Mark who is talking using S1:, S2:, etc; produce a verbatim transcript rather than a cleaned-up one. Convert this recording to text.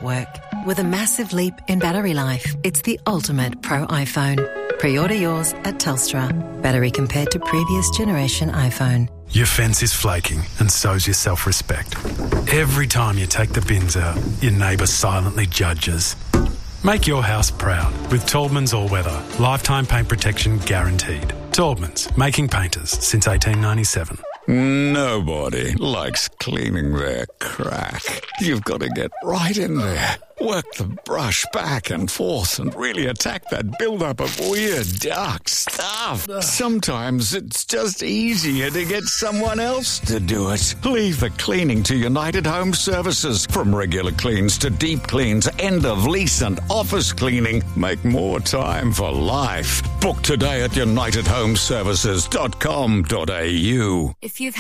S1: network. With a massive leap in battery life, it's the ultimate Pro iPhone. Pre-order yours at Telstra. Battery compared to previous generation iPhone.
S2: Your fence is flaking, and so's your self-respect. Every time you take the bins out, your neighbour silently judges. Make your house proud with Taubman's All-Weather. Lifetime paint protection guaranteed. Taubman's, making painters since eighteen ninety-seven.
S3: Nobody likes cleaning their crack. You've got to get right in there. Work the brush back and forth and really attack that buildup of weird, dark stuff. Sometimes it's just easier to get someone else to do it. Leave the cleaning to United Home Services. From regular cleans to deep cleans, end of lease and office cleaning. Make more time for life. Book today at united home services dot com dot a u.
S4: If you've